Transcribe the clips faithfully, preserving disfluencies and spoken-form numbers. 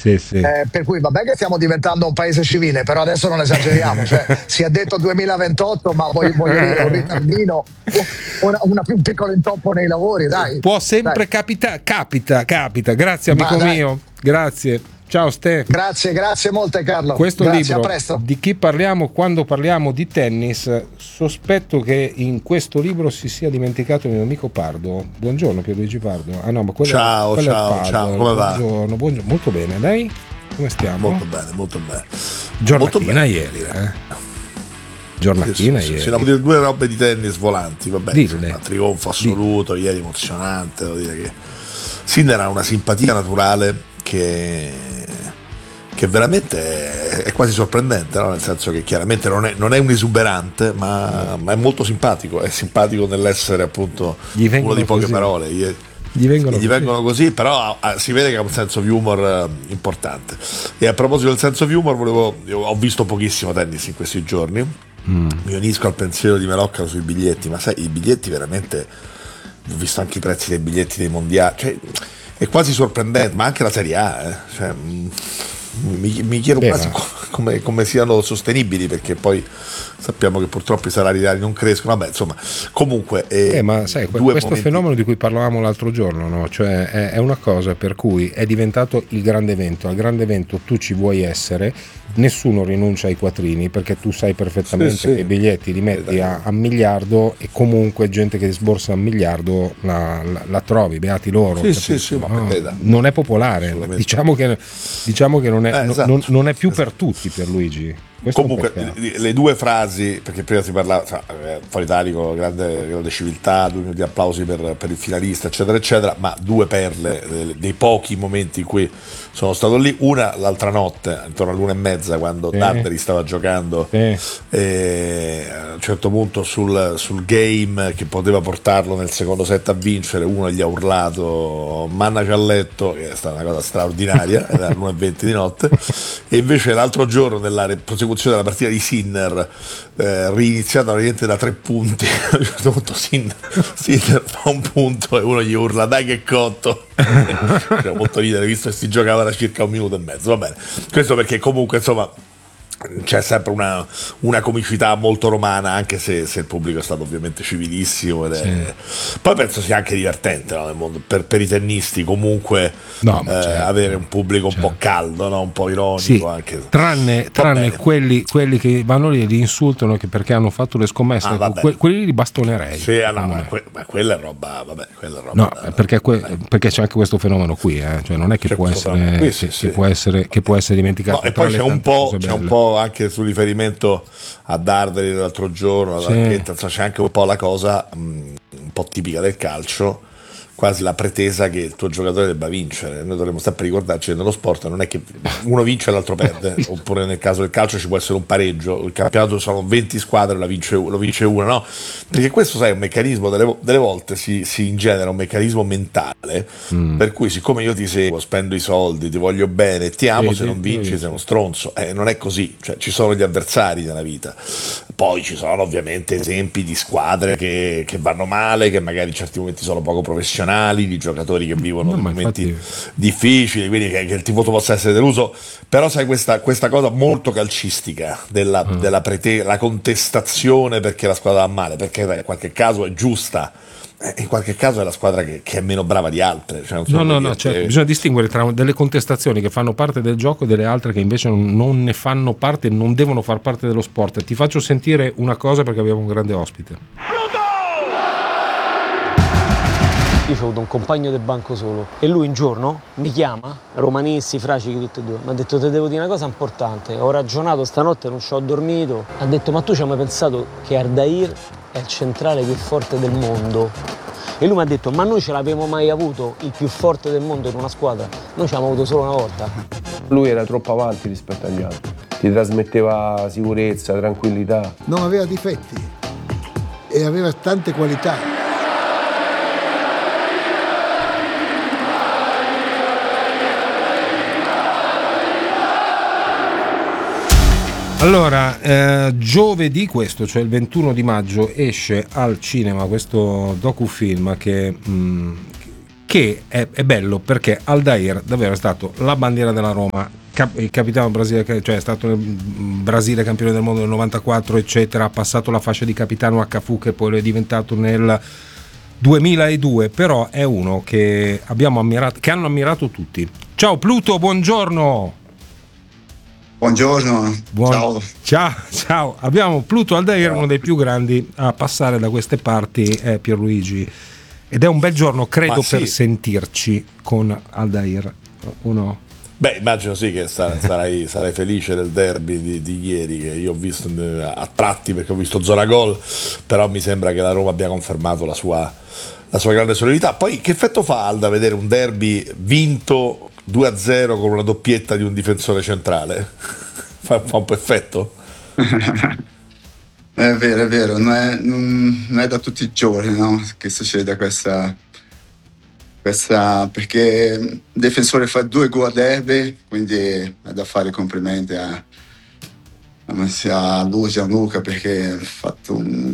Sì, sì. Eh, per cui vabbè che stiamo diventando un paese civile, però adesso non esageriamo, cioè, si è detto duemilaventotto, ma voglio, voglio dire, un ritardino, una, una più piccolo intoppo nei lavori, dai. Può sempre dai. capita, capita, capita. Grazie amico Ma, mio, grazie. Ciao Ste. Grazie, grazie molte Carlo. Questo grazie, libro, a presto. di chi parliamo quando parliamo di tennis, sospetto che in questo libro si sia dimenticato il mio amico Pardo. Buongiorno Pierluigi Pardo. Ah no, ma quello ciao, quello ciao, è Pardo. ciao, come va? Buongiorno, buongiorno, molto bene. Lei? Come stiamo? Molto bene, molto bene. Giornatina molto bene. ieri, eh? Giornatina sì, sì, ieri. sì, devo dire due robe di tennis volanti, vabbè, Dille. insomma, trionfo assoluto, Dille. Ieri emozionante, devo dire che Sinner ha una simpatia naturale che che veramente è quasi sorprendente, no? Nel senso che chiaramente non è, non è un esuberante, ma, ma è molto simpatico, è simpatico nell'essere appunto uno di poche così. parole. Gli, gli vengono, gli vengono così, però ah, si vede che ha un senso di humor eh, importante. E a proposito del senso di humor, volevo, io ho visto pochissimo tennis in questi giorni, mm. mi unisco al pensiero di Melocca sui biglietti, ma sai, i biglietti veramente, ho visto anche i prezzi dei biglietti dei mondiali, cioè, è quasi sorprendente, ma anche la Serie A, eh, cioè, Mi, mi chiedo quasi come, come siano sostenibili, perché poi sappiamo che purtroppo i salari reali non crescono, vabbè, insomma, comunque eh, eh, ma sai, questo momenti... fenomeno di cui parlavamo l'altro giorno, no? Cioè è, è una cosa per cui è diventato il grande evento. Al grande evento tu ci vuoi essere, nessuno rinuncia ai quattrini, perché tu sai perfettamente sì, che sì. i biglietti li metti a, a miliardo e comunque gente che sborsa a miliardo la, la, la trovi, beati loro. Sì, sì, sì, no? Non è popolare, diciamo che, diciamo che non è, eh, esatto. non, non è più esatto. per tutti, Pierluigi. Questo comunque le due frasi, perché prima si parlava, cioè, fuori italico, grande, grande civiltà, due minuti di applausi per, per il finalista, eccetera eccetera, ma due perle dei, dei pochi momenti in cui sono stato lì, una l'altra notte intorno all'una e mezza quando sì. Darderi stava giocando sì. e a un certo punto sul, sul game che poteva portarlo nel secondo set a vincere, uno gli ha urlato mannaci a letto, che è stata una cosa straordinaria, era l'una e venti di notte, e invece l'altro giorno nella prosecuzione della partita di Sinner eh, riniziata niente da tre punti, a un certo punto Sinner, Sinner fa un punto e uno gli urla dai che cotto. Cioè, molto ridere, visto che si giocava da circa un minuto e mezzo, va bene, questo perché comunque insomma c'è sempre una, una comicità molto romana, anche se, se il pubblico è stato ovviamente civilissimo ed è... sì. Poi penso sia anche divertente, no, nel mondo, per, per i tennisti comunque no, eh, certo. avere un pubblico un certo. po' caldo, no, un po' ironico, sì. anche tranne, tranne quelli, quelli che vanno lì e li insultano che perché hanno fatto le scommesse, ah, que- quelli li bastonerei. Sì, ah, no, ma, que- ma quella è roba, vabbè, quella è roba no, da, perché, que- perché c'è anche questo fenomeno qui, eh? Cioè non è che c'è può essere, qui, sì, che, sì. Che può essere che può essere dimenticato. No, e poi c'è un po', c'è un po' anche su riferimento a Darderi l'altro giorno, sì. C'è anche un po' la cosa mh, un po' tipica del calcio, quasi la pretesa che il tuo giocatore debba vincere. Noi dovremmo sempre ricordarci che nello sport non è che uno vince e l'altro perde, oppure nel caso del calcio ci può essere un pareggio, il campionato sono venti squadre, la vince, lo vince una, no? Perché questo, sai, è un meccanismo, delle, delle volte si, si ingenera un meccanismo mentale, mm. per cui siccome io ti seguo, spendo i soldi, ti voglio bene, ti amo, sì, se non vinci sì. sei uno stronzo, eh, non è così, cioè ci sono gli avversari nella vita. Poi ci sono ovviamente esempi di squadre che, che vanno male, che magari in certi momenti sono poco professionali, di giocatori che vivono no, momenti infatti... difficili, quindi che, che il tifoso possa essere deluso, però sai questa, questa cosa molto calcistica della, mm. della prete- la contestazione perché la squadra va male, perché in qualche caso è giusta, in qualche caso è la squadra che, che è meno brava di altre, cioè, non so no no no certo. Bisogna distinguere tra delle contestazioni che fanno parte del gioco e delle altre che invece non, non ne fanno parte e non devono far parte dello sport. Ti faccio sentire una cosa perché abbiamo un grande ospite. Io ho avuto un compagno del banco solo e lui un giorno mi chiama, romanisti, fracichi tutti e due, mi ha detto ti devo dire una cosa importante, ho ragionato stanotte, non ci ho dormito, ha detto ma tu ci hai mai pensato che Arda'ir è il centrale più forte del mondo? E lui mi ha detto ma noi ce l'abbiamo mai avuto il più forte del mondo in una squadra? Noi ci abbiamo avuto solo una volta. Lui era troppo avanti rispetto agli altri, ti trasmetteva sicurezza, tranquillità. Non aveva difetti e aveva tante qualità. Allora, eh, giovedì questo, cioè il ventuno di maggio, esce al cinema questo docufilm che, mh, che è, è bello perché Aldair davvero è stato la bandiera della Roma, cap- il capitano Brasile, cioè è stato nel Brasile campione del mondo nel novantaquattro eccetera, ha passato la fascia di capitano a Cafu che poi lo è diventato nel duemiladue, però è uno che abbiamo ammirato, che hanno ammirato tutti. Ciao Pluto, buongiorno. Buongiorno, Buon... ciao. ciao ciao abbiamo Pluto Aldair, uno dei più grandi a passare da queste parti è Pierluigi, ed è un bel giorno credo sì. per sentirci con Aldair, o no? Beh, immagino sì che sarai, sarai felice del derby di, di ieri, che io ho visto a tratti perché ho visto zona gol, però mi sembra che la Roma abbia confermato la sua, la sua grande solidità. Poi che effetto fa Alda vedere un derby vinto due a zero con una doppietta di un difensore centrale? Fa, fa un po' effetto? È vero, è vero, non è, non, non è da tutti i giorni, no, che succede questa, questa, perché il difensore fa due gol a derby, quindi è da fare i complimenti a, a lui, Gianluca, perché ha fatto un...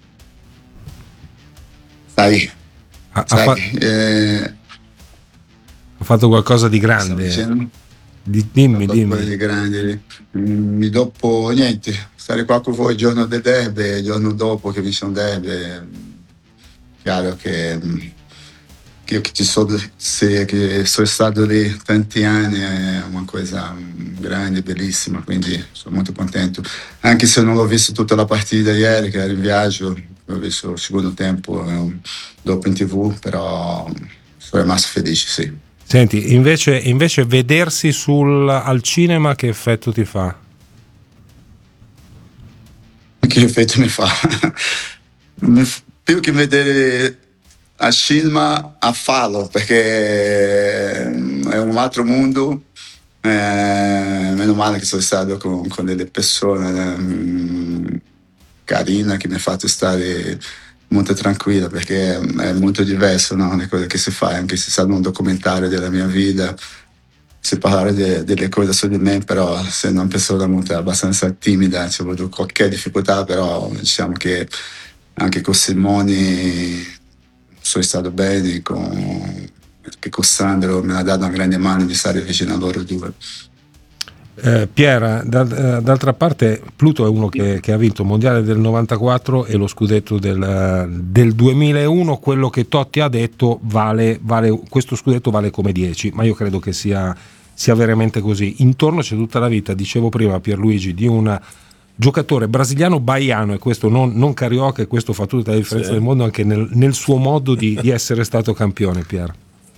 sai, Ha, sai ha, fa- eh, ha fatto qualcosa di grande. Di, dimmi, dimmi. Di grandi. Mm, dopo niente, stare qua con voi il giorno del derby, il giorno dopo che vince un derby, chiaro che, che io che ci sono, se, che sono stato lì tanti anni, è una cosa grande, bellissima, quindi sono molto contento. Anche se non l'ho visto tutta la partita ieri, che era in viaggio, l'ho visto il secondo tempo dopo in tv, però sono rimasto felice, sì. Senti, invece, invece vedersi sul, al cinema che effetto ti fa? Che effetto mi fa? Più che vedere al cinema, a farlo, perché è un altro mondo. Eh, meno male che sono stato con, con delle persone eh, carine che mi ha fatto stare molto tranquilla, perché è molto diverso, no? Le cose che si fa, anche se sanno un documentario della mia vita, si parla de, delle cose su di me, però essendo una persona molto abbastanza timida, c'è avuto qualche difficoltà, però diciamo che anche con Simoni sono stato bene, con, che con Sandro mi ha dato una grande mano di stare vicino a loro due. Eh, Pier, da, d'altra parte Pluto è uno che, che ha vinto il mondiale del novantaquattro e lo scudetto del, del duemilauno. Quello che Totti ha detto vale, vale, questo scudetto vale come dieci, ma io credo che sia, sia veramente così. Intorno c'è tutta la vita, dicevo prima Pierluigi, di un giocatore brasiliano baiano, e questo non, non carioca, e questo fa tutta la differenza sì. del mondo anche nel, nel suo modo di, di essere stato campione, Pier.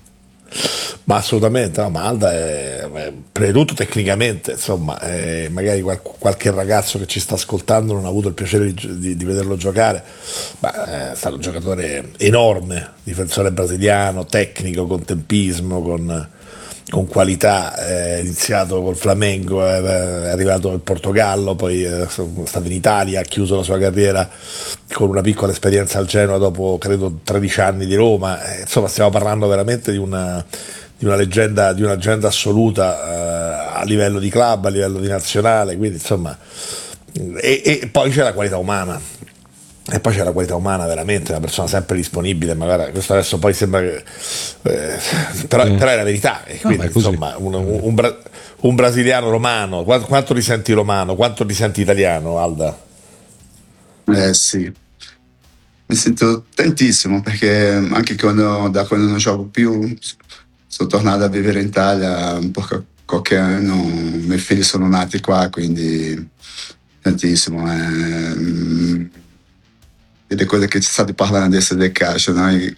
Ma assolutamente, no, ma Alda è, è prima di tutto tecnicamente, insomma, è, magari qual, qualche ragazzo che ci sta ascoltando non ha avuto il piacere di, di, di vederlo giocare, ma è stato un giocatore enorme, difensore brasiliano, tecnico, con tempismo, con, con qualità, è iniziato col Flamengo, è, è arrivato al Portogallo, poi è stato in Italia, ha chiuso la sua carriera con una piccola esperienza al Genoa dopo credo tredici anni di Roma, eh, insomma stiamo parlando veramente di una di una leggenda, di una leggenda assoluta eh, a livello di club, a livello di nazionale, quindi insomma e, e poi c'è la qualità umana e poi c'è la qualità umana, veramente una persona sempre disponibile, magari questo adesso poi sembra che eh, però, eh. però è la verità, e quindi no, insomma un, un, un, bra, un brasiliano romano, quanto, quanto ti senti romano, quanto ti senti italiano, Alda? Eh sì, mi sento tantissimo, perché anche quando, da quando non gioco più sono tornato a vivere in Italia un po' qualche anno, i miei figli sono nati qua, quindi tantissimo. Eh, delle cose che ci state parlando adesso del calcio, no? E,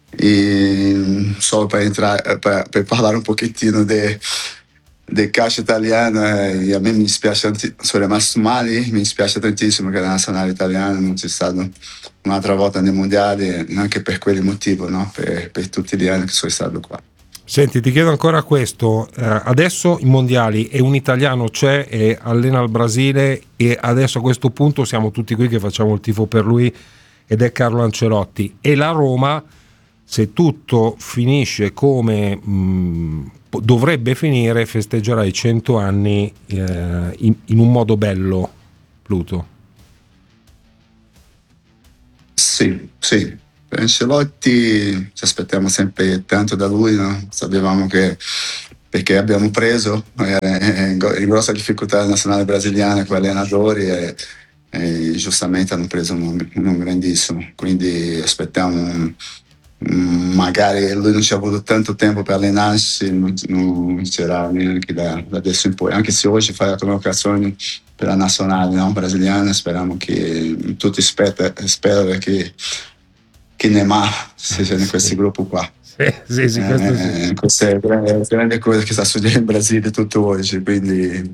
e, solo per, entrare, per, per parlare un pochettino de, del calcio italiano, eh, a me mi dispiace, sono rimasto male, mi dispiace tantissimo che la nazionale italiana non sia stata un'altra volta nei mondiali, anche per quel motivo, no? per, per tutti gli anni che sono stato qua. Senti, ti chiedo ancora questo, eh, adesso i mondiali e un italiano c'è e allena il Brasile, e adesso a questo punto siamo tutti qui che facciamo il tifo per lui, ed è Carlo Ancelotti, e la Roma, se tutto finisce come mh, dovrebbe finire, festeggerà i cento anni eh, in, in un modo bello, Pluto. Sì, sì. per Ancelotti ci aspettiamo sempre tanto da lui, no? Sapevamo che perché abbiamo preso eh, in grossa difficoltà la nazionale brasiliana con gli allenatori e, e giustamente hanno preso un, un grandissimo, quindi aspettiamo. Magari lui non ci ha avuto tanto tempo per allenarsi, non, non c'era neanche da, da adesso in poi, anche se oggi fa la convocazione per la nazionale, no, brasiliana. Speriamo che tutti sperano che, che Neymar sia in questo gruppo qua. Sì, sì, sì, questo sì. Eh, questa è la grande cosa che sta succedendo in Brasile tutto oggi, quindi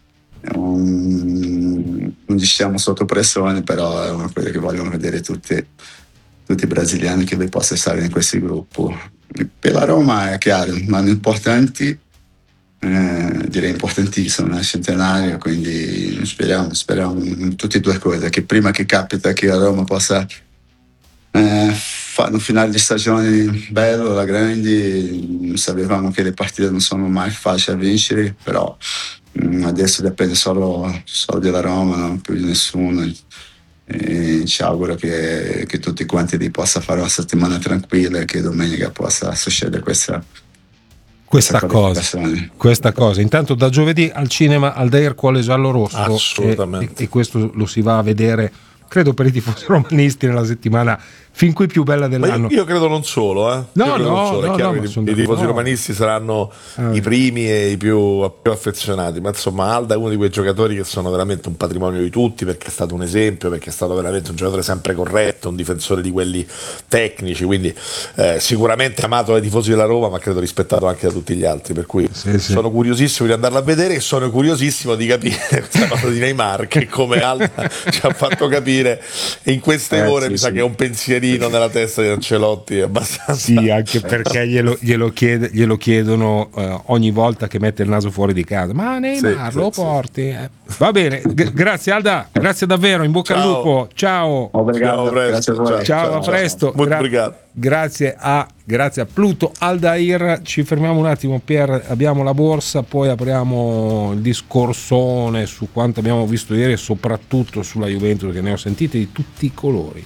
um, non siamo sotto pressione, però è una cosa che vogliono vedere tutti tutti i brasiliani, che lui possa stare in questo gruppo. Per la Roma è chiaro, ma importanti, eh, direi importantissimo, nel centenario, quindi speriamo, speriamo in tutte e due cose, che prima che capita che la Roma possa eh, fare un finale di stagione bello, alla grande. Sapevamo che le partite non sono mai facili a vincere, però mh, adesso dipende solo, solo della Roma, non più di nessuno. E ci auguro che, che tutti quanti li possa fare una settimana tranquilla e che domenica possa succedere questa, questa, questa cosa questa cosa intanto da giovedì al cinema Aldair Cuore Giallo Rosso, assolutamente, e, e questo lo si va a vedere credo per i tifosi romanisti nella settimana fin qui più bella dell'anno. Io, io credo non solo, eh. No, io no, solo. no, È chiaro no, che i, i tifosi no. romanisti saranno ah. i primi e i più, più affezionati, ma insomma Alda è uno di quei giocatori che sono veramente un patrimonio di tutti, perché è stato un esempio, perché è stato veramente un giocatore sempre corretto, un difensore di quelli tecnici, quindi eh, sicuramente amato dai tifosi della Roma, ma credo rispettato anche da tutti gli altri, per cui sì, sì. sono curiosissimo di andarla a vedere e sono curiosissimo di capire questa cosa di Neymar, che come Alda ci ha fatto capire, e in queste eh, ore sì, mi sa sì. che è un pensierino nella testa di Ancelotti abbastanza. Sì, anche perché glielo, glielo, chiede, glielo chiedono uh, ogni volta che mette il naso fuori di casa. Ma Neymar sì, lo sì, porti? Sì. Eh. Va bene, G- grazie Alda, grazie davvero, in bocca ciao. al lupo. Ciao. Obrigado. Grazie, ciao, ciao, ciao, a presto. Gra- grazie a grazie a Pluto Aldair. Ci fermiamo un attimo, Pier, abbiamo la borsa, poi apriamo il discorsone su quanto abbiamo visto ieri e soprattutto sulla Juventus, che ne ho sentite di tutti i colori.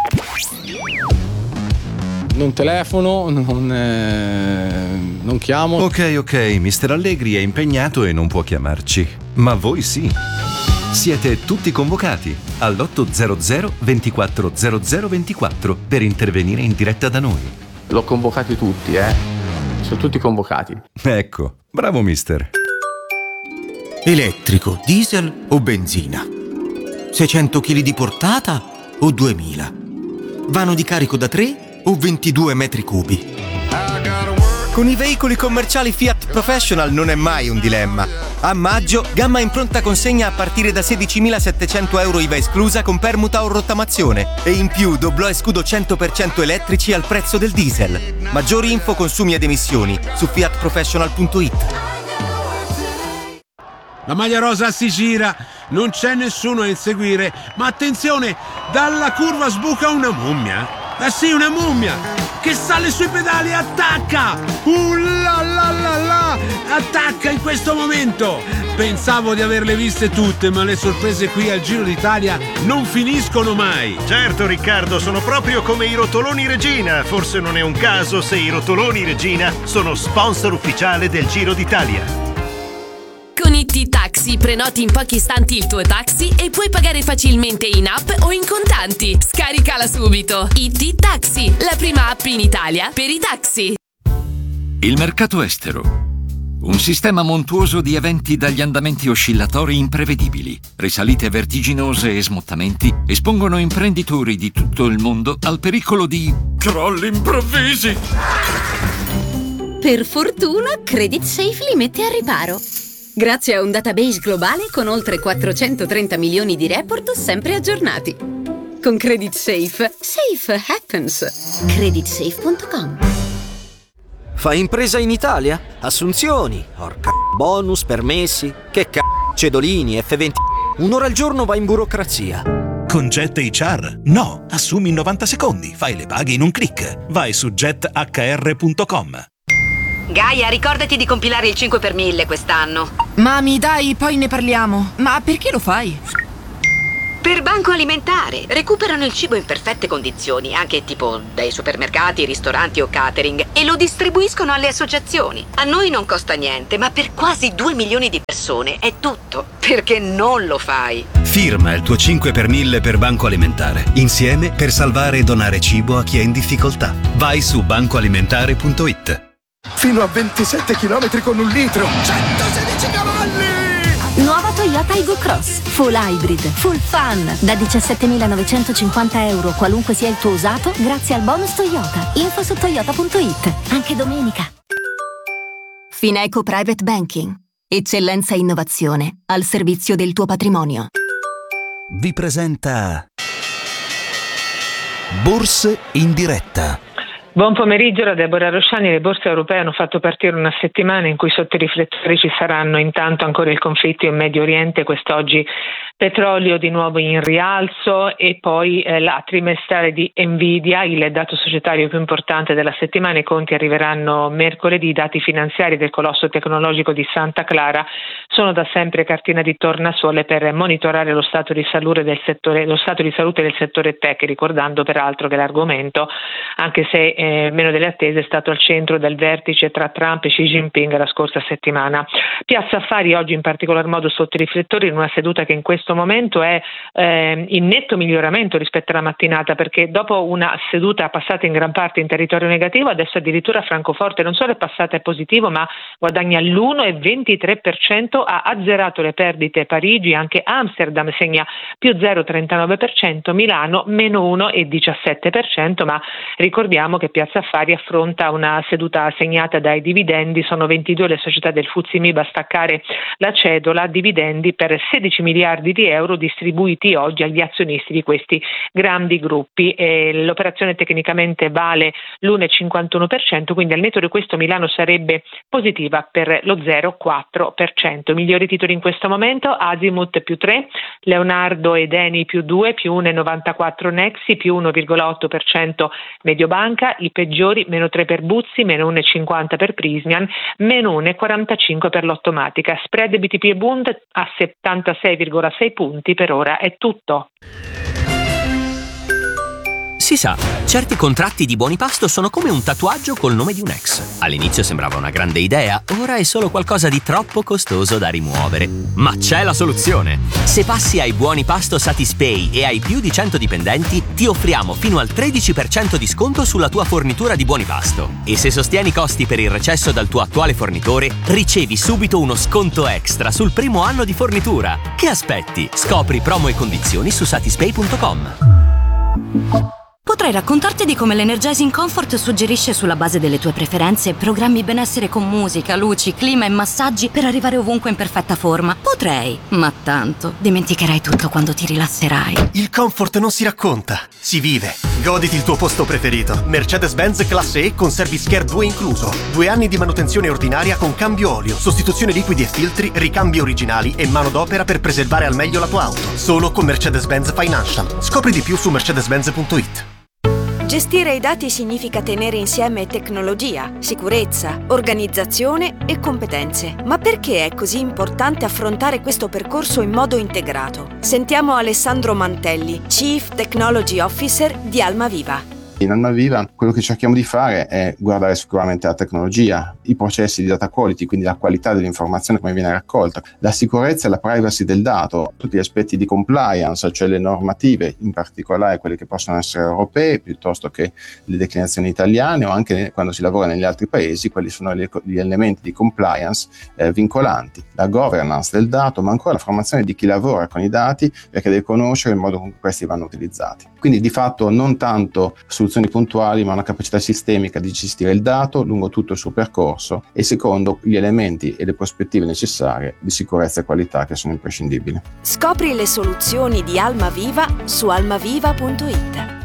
Non telefono, non, eh, non chiamo. Ok, ok, mister Allegri è impegnato e non può chiamarci. Ma voi sì. Siete tutti convocati all'otto hundred ventiquattro zero zero ventiquattro per intervenire in diretta da noi. L'ho convocati tutti, eh. Sono tutti convocati. Ecco, bravo mister. Elettrico, diesel o benzina? seicento chili di portata o duemila? Vano di carico da tre o ventidue metri cubi? Con i veicoli commerciali Fiat Professional non è mai un dilemma. A maggio, gamma in pronta consegna a partire da sedicimilasettecento euro I V A esclusa con permuta o rottamazione. E in più doblò e scudo cento per cento elettrici al prezzo del diesel. Maggiori info, consumi ed emissioni su fiat professional punto it. La maglia rosa si gira, non c'è nessuno a inseguire, ma attenzione, dalla curva sbuca una mummia. Ah sì, una mummia che sale sui pedali e attacca! Uh la la la la! Attacca in questo momento! Pensavo di averle viste tutte, ma le sorprese qui al Giro d'Italia non finiscono mai! Certo Riccardo, sono proprio come i rotoloni Regina. Forse non è un caso se i rotoloni Regina sono sponsor ufficiale del Giro d'Italia. Con I T Taxi prenoti in pochi istanti il tuo taxi e puoi pagare facilmente in app o in contanti. Scaricala subito. I T Taxi, la prima app in Italia per i taxi. Il mercato estero. Un sistema montuoso di eventi dagli andamenti oscillatori imprevedibili, risalite vertiginose e smottamenti espongono imprenditori di tutto il mondo al pericolo di crolli improvvisi. Per fortuna, Credit Safe li mette a riparo. Grazie a un database globale con oltre quattrocentotrenta milioni di report sempre aggiornati. Con Credit Safe, safe happens. credit safe punto com. Fai impresa in Italia? Assunzioni, orca bonus, permessi, che c***, cedolini, F venti. Un'ora al giorno vai in burocrazia. Con Jet H R? No, assumi in novanta secondi, fai le paghe in un click. Vai su jet h r punto com. Gaia, ricordati di compilare il cinque per mille quest'anno. Mami, dai, poi ne parliamo. Ma perché lo fai? Per Banco Alimentare. Recuperano il cibo in perfette condizioni, anche tipo dai supermercati, ristoranti o catering, e lo distribuiscono alle associazioni. A noi non costa niente, ma per quasi due milioni di persone è tutto. Perché non lo fai? Firma il tuo cinque per mille per Banco Alimentare. Insieme per salvare e donare cibo a chi è in difficoltà. Vai su banco alimentare punto it. Fino a ventisette chilometri con un litro. centosedici cavalli! Nuova Toyota Aygo Cross, full hybrid, full fun, da diciassettemilanovecentocinquanta euro qualunque sia il tuo usato, grazie al bonus Toyota. Info su toyota punto it, anche domenica. Fineco Private Banking, eccellenza e innovazione al servizio del tuo patrimonio. Vi presenta Borse in diretta. Buon pomeriggio da Deborah Rosciani. Le borse europee hanno fatto partire una settimana in cui sotto i riflettori ci saranno intanto ancora il conflitto in Medio Oriente, quest'oggi petrolio di nuovo in rialzo e poi eh, la trimestrale di Nvidia, il dato societario più importante della settimana. I conti arriveranno mercoledì. I dati finanziari del colosso tecnologico di Santa Clara sono da sempre cartina di tornasole per monitorare lo stato di salute del settore, lo stato di salute del settore tech, ricordando peraltro che l'argomento, anche se eh, meno delle attese, è stato al centro del vertice tra Trump e Xi Jinping la scorsa settimana. Piazza Affari oggi in particolar modo sotto i riflettori, in una seduta che in questo momento è eh, in netto miglioramento rispetto alla mattinata, perché dopo una seduta passata in gran parte in territorio negativo, adesso addirittura Francoforte non solo è passata, è positivo, ma guadagna l'uno virgola ventitré per cento, ha azzerato le perdite Parigi, anche Amsterdam segna più zero virgola trentanove per cento, Milano meno uno virgola diciassette per cento, ma ricordiamo che Piazza Affari affronta una seduta segnata dai dividendi. Sono ventidue le società del F T S E M I B a staccare la cedola, dividendi per sedici miliardi di euro distribuiti oggi agli azionisti di questi grandi gruppi. E l'operazione tecnicamente vale l'uno virgola cinquantuno per cento, quindi al netto di questo Milano sarebbe positiva per lo zero virgola quattro per cento. I migliori titoli in questo momento: Azimut più tre, Leonardo ed Eni più due, più uno virgola novantaquattro Nexi, più uno virgola otto per cento Mediobanca. I peggiori: meno tre per Buzzi, meno uno virgola cinquanta per Prismian, meno uno virgola quarantacinque per Lottomatica. Spread B T P e Bund a settantasei virgola sei punti. Per ora è tutto. Si sa, certi contratti di Buonipasto sono come un tatuaggio col nome di un ex. All'inizio sembrava una grande idea, ora è solo qualcosa di troppo costoso da rimuovere. Ma c'è la soluzione! Se passi ai Buonipasto Satispay e hai più di cento dipendenti, ti offriamo fino al tredici per cento di sconto sulla tua fornitura di Buonipasto. E se sostieni i costi per il recesso dal tuo attuale fornitore, ricevi subito uno sconto extra sul primo anno di fornitura. Che aspetti? Scopri promo e condizioni su satispay punto com. Potrei raccontarti di come l'Energizing Comfort suggerisce sulla base delle tue preferenze programmi benessere con musica, luci, clima e massaggi per arrivare ovunque in perfetta forma. Potrei, ma tanto dimenticherai tutto quando ti rilasserai. Il comfort non si racconta, si vive. Goditi il tuo posto preferito. Mercedes-Benz Classe E con Service Care due incluso. Due anni di manutenzione ordinaria con cambio olio, sostituzione liquidi e filtri, ricambi originali e manodopera per preservare al meglio la tua auto. Solo con Mercedes-Benz Financial. Scopri di più su mercedes benz punto it. Gestire i dati significa tenere insieme tecnologia, sicurezza, organizzazione e competenze. Ma perché è così importante affrontare questo percorso in modo integrato? Sentiamo Alessandro Mantelli, Chief Technology Officer di Almaviva. In Almaviva quello che cerchiamo di fare è guardare sicuramente la tecnologia, i processi di data quality, quindi la qualità dell'informazione come viene raccolta, la sicurezza e la privacy del dato, tutti gli aspetti di compliance, cioè le normative, in particolare quelle che possono essere europee piuttosto che le declinazioni italiane, o anche quando si lavora negli altri paesi, quali sono gli elementi di compliance eh, vincolanti, la governance del dato, ma ancora la formazione di chi lavora con i dati, perché deve conoscere il modo con cui questi vanno utilizzati. Quindi di fatto non tanto soluzioni puntuali, ma una capacità sistemica di gestire il dato lungo tutto il suo percorso e secondo gli elementi e le prospettive necessarie di sicurezza e qualità che sono imprescindibili. Scopri le soluzioni di Almaviva su almaviva punto it.